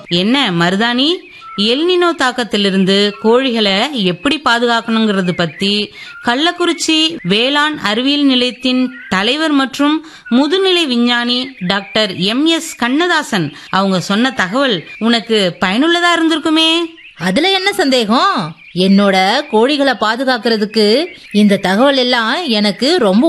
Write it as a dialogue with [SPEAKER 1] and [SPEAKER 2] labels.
[SPEAKER 1] என்ன மருதாணி, எல்னினோ தாக்கத்திலிருந்து கோழிகளை எப்படி பாதுகாக்கணுங்கிறது பத்தி கள்ளக்குறிச்சி வேளாண் அறிவியல் நிலையத்தின் தலைவர் மற்றும் முதுநிலை விஞ்ஞானி டாக்டர் MS கண்ணதாசன் அவங்க சொன்ன தகவல் உனக்கு பயனுள்ளதா இருந்திருக்குமே.
[SPEAKER 2] அதுல என்ன சந்தேகம்? என்னோட கோழிகளை பாதுகாக்கிறதுக்கு இந்த தகவல் எல்லாம் எனக்கு ரொம்ப